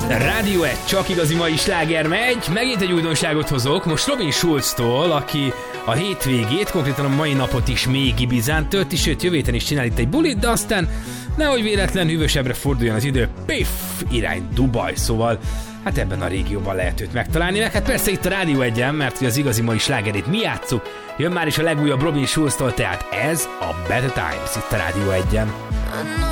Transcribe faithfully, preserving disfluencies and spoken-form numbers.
Rádió egy, csak igazi mai sláger megy. Megint egy újdonságot hozok, most Robin Schulztól, aki a hétvégét, konkrétan a mai napot is még Ibizán tölti, sőt jövő héten is csinál itt egy bulit, de aztán nehogy véletlen hűvösebbre forduljon az idő, piff, irány Dubaj, szóval hát ebben a régióban lehet őt megtalálni. Hát persze itt a Rádió egyen, mert hogy az igazi mai slágerét mi játsszuk, jön már is a legújabb Robin Schulztól, tehát ez a Better Times itt a Rádió egyen.